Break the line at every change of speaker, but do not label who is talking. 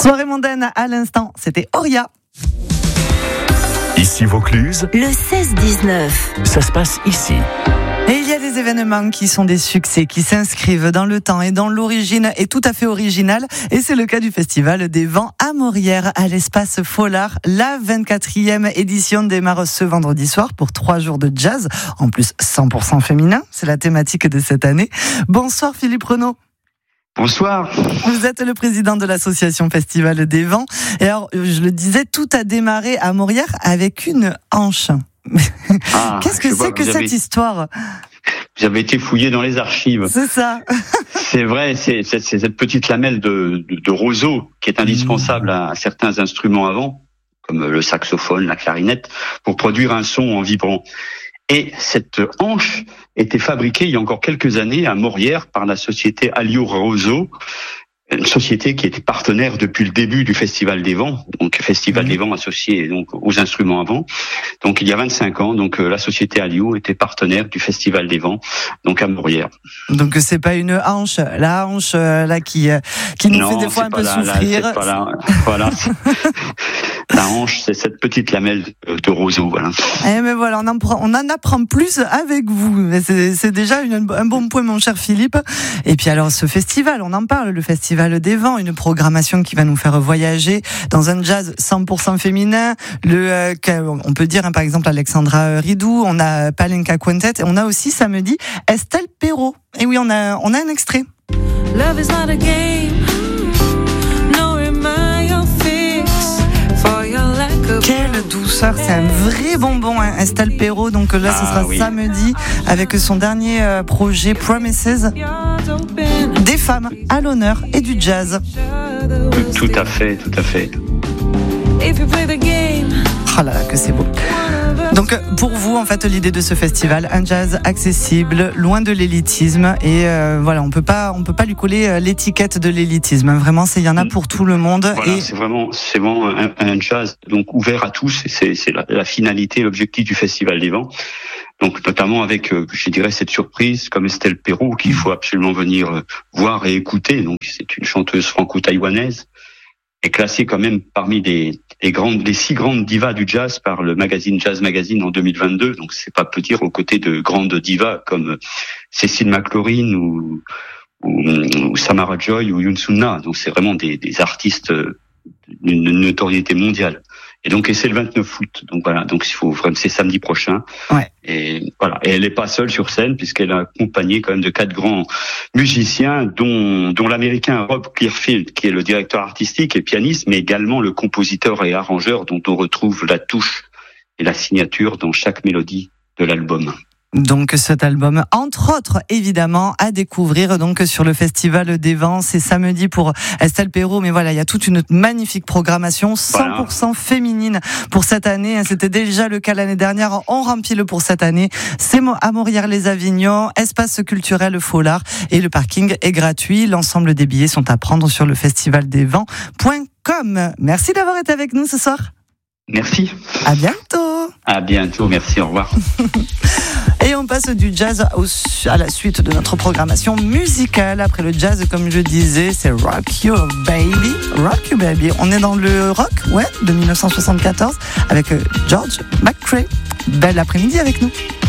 Soirée mondaine à l'instant, c'était Auria.
Ici Vaucluse,
le 16-19.
Ça se passe ici.
Et il y a des événements qui sont des succès, qui s'inscrivent dans le temps et dont l'origine est tout à fait originale. Et c'est le cas du Festival des Vents à Morières, à l'espace Folard. La 24e édition démarre ce vendredi soir pour 3 jours de jazz, en plus 100% féminin. C'est la thématique de cette année. Bonsoir Philippe Renaud.
Bonsoir.
Vous êtes le président de l'association Festival des Vents. Et alors, je le disais, tout a démarré à Morières avec une hanche. Qu'est-ce que c'est que cette histoire ?
Vous avez été fouillé dans les archives.
C'est ça.
C'est vrai, c'est cette petite lamelle de roseau qui est indispensable à certains instruments à vent, comme le saxophone, la clarinette, pour produire un son en vibrant. Et cette hanche était fabriquée il y a encore quelques années à Morières par la société Alliot Roseau, une société qui était partenaire depuis le début du Festival des Vents, donc Festival des Vents associé donc aux instruments à vent. Donc il y a 25 ans, donc la société Alliot était partenaire du Festival des Vents, donc à Morières.
Donc c'est pas une hanche, la hanche là qui nous fait des fois un peu souffrir.
Voilà. La hanche, c'est cette petite lamelle de roseau, voilà.
Mais voilà, on en apprend plus avec vous. C'est déjà un bon point, mon cher Philippe. Et puis alors, ce festival, on en parle, le Festival des Vents, une programmation qui va nous faire voyager dans un jazz 100% féminin. On peut dire, par exemple, Alexandra Ridou, on a Palenka Quintet, et on a aussi samedi Estelle Perrault. Et oui, on a un extrait.
Love is not a game.
Quelle douceur, c'est un vrai bonbon, hein, Estelle Perrault. Donc là, ce sera samedi avec son dernier projet Promises. Des femmes à l'honneur et du jazz.
Tout à fait.
Oh là là, que c'est beau. Donc pour vous, en fait, l'idée de ce festival, un jazz accessible, loin de l'élitisme, et voilà, on peut pas lui coller l'étiquette de l'élitisme. Vraiment, il y en a pour tout le monde.
Voilà,
et
c'est vraiment un jazz donc ouvert à tous. C'est la finalité, l'objectif du Festival des Vents. Donc notamment avec, je dirais, cette surprise comme Estelle Perrault qu'il faut absolument venir voir et écouter. Donc c'est une chanteuse franco-taïwanaise, est classée quand même parmi les 6 grandes divas du jazz par le magazine Jazz Magazine en 2022. Donc c'est pas peu dire, aux côtés de grandes divas comme Cécile McLaurin ou Samara Joy ou Yoon Sun-na. Donc c'est vraiment des artistes d'une notoriété mondiale. Et c'est le 29 août. Donc voilà, c'est samedi prochain.
Ouais.
Et voilà. Et elle est pas seule sur scène puisqu'elle est accompagnée quand même de 4 grands musiciens, dont l'américain Rob Clearfield, qui est le directeur artistique et pianiste, mais également le compositeur et arrangeur dont on retrouve la touche et la signature dans chaque mélodie de l'album.
Donc cet album, entre autres, évidemment, à découvrir donc sur le Festival des Vents. C'est samedi pour Estelle Perrault, mais voilà, il y a toute une magnifique programmation 100% féminine pour cette année. C'était déjà le cas l'année dernière. On remplit le pour cette année. C'est à Morières-les-Avignon, espace culturel Folard, et le parking est gratuit. L'ensemble des billets sont à prendre sur le festivaldesvents.com. Merci d'avoir été avec nous ce soir.
Merci.
À bientôt.
À bientôt, merci, au revoir.
Et on passe du jazz à la suite de notre programmation musicale. Après le jazz, comme je disais, c'est Rock You Baby. Rock You Baby. On est dans le rock, de 1974, avec George McCrae. Bel après-midi avec nous.